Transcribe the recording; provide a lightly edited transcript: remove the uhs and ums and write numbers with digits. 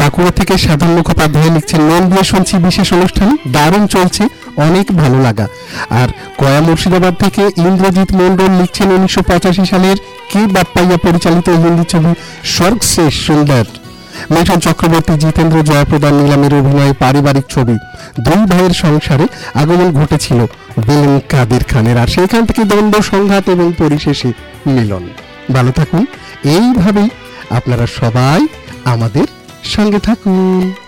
বাঁকুড়া থেকে সাধারণ মুখোপাধ্যায় লিখছেন, মন দিয়ে শুনছি বিশেষ অনুষ্ঠান, দারুণ চলছে, অনেক ভালো লাগা। আর কয়া মুর্শিদাবাদ থেকে ইন্দ্রজিৎ মন্ডল লিখছেন, 1985 সালের কে বাপ্পাইয়া পরিচালিত হিন্দি ছবি স্বর্গ সে সুন্দর। মিঠুন চক্রবর্তী, জিতেন্দ্র জয়প্রদা, নীলামের অভিনয়ে পারিবারিক ছবি। দুই ভাইয়ের সংসারে আগমন ঘটেছিল বেলেন কাদের খানের, আর সেখান থেকে দ্বন্দ্ব, সংঘাত এবং পরিশেষে মিলন। ভালো থাকুন, এইভাবেই আপনারা সবাই আমাদের সঙ্গে থাকুন।